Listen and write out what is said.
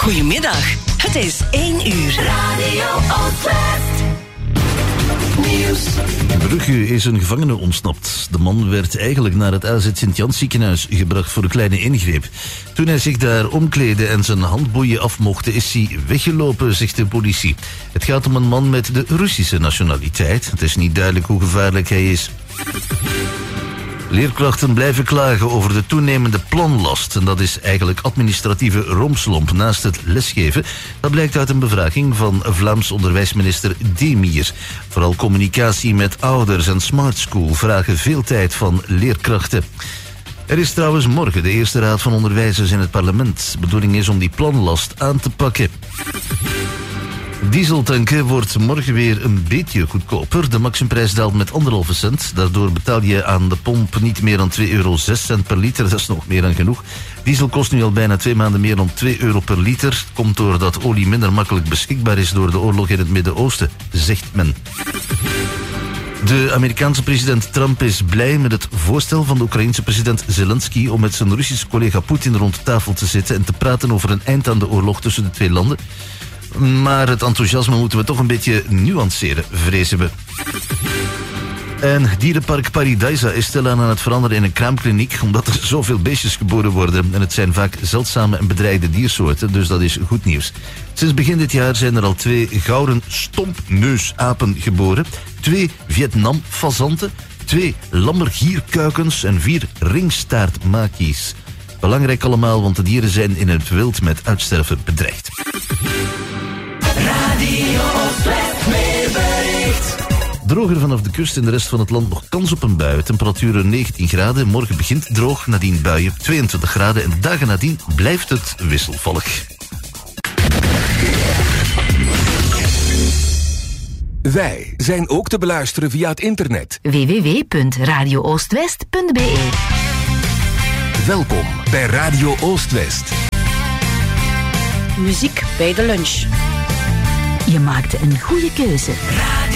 Goedemiddag, het is 1 uur. Radio Oostwest. Nieuws. In Brugge is een gevangene ontsnapt. De man werd eigenlijk naar het AZ Sint-Jans ziekenhuis gebracht voor een kleine ingreep. Toen hij zich daar omkleedde en zijn handboeien afmochtte, is hij weggelopen, zegt de politie. Het gaat om een man met de Russische nationaliteit. Het is niet duidelijk hoe gevaarlijk hij is. Leerkrachten blijven klagen over de toenemende planlast. En dat is eigenlijk administratieve rompslomp naast het lesgeven. Dat blijkt uit een bevraging van Vlaams onderwijsminister Demir. Vooral communicatie met ouders en Smart School vragen veel tijd van leerkrachten. Er is trouwens morgen de eerste raad van onderwijzers in het parlement. De bedoeling is om die planlast aan te pakken. Dieseltanken wordt morgen weer een beetje goedkoper. De maximumprijs daalt met 1,5 cent. Daardoor betaal je aan de pomp niet meer dan €2,06 per liter. Dat is nog meer dan genoeg. Diesel kost nu al bijna 2 maanden meer dan €2 per liter. Komt doordat olie minder makkelijk beschikbaar is door de oorlog in het Midden-Oosten, zegt men. De Amerikaanse president Trump is blij met het voorstel van de Oekraïense president Zelensky om met zijn Russische collega Poetin rond de tafel te zitten en te praten over een eind aan de oorlog tussen de twee landen. Maar het enthousiasme moeten we toch een beetje nuanceren, vrezen we. En dierenpark Paradijsa is stilaan aan het veranderen in een kraamkliniek, omdat er zoveel beestjes geboren worden. En het zijn vaak zeldzame en bedreigde diersoorten, dus dat is goed nieuws. Sinds begin dit jaar zijn er al 2 gouden stompneusapen geboren, 2 Vietnam-fazanten, 2 lammergierkuikens en 4 ringstaartmakies. Belangrijk allemaal, want de dieren zijn in het wild met uitsterven bedreigd. Radio Oostwest weerbericht. Droger vanaf de kust, in de rest van het land nog kans op een bui. Temperaturen 19 graden, morgen begint droog, nadien buien 22 graden... en dagen nadien blijft het wisselvallig. Wij zijn ook te beluisteren via het internet. www.radiooostwest.be. Welkom bij Radio Oostwest. Muziek bij de lunch. Je maakte een goede keuze.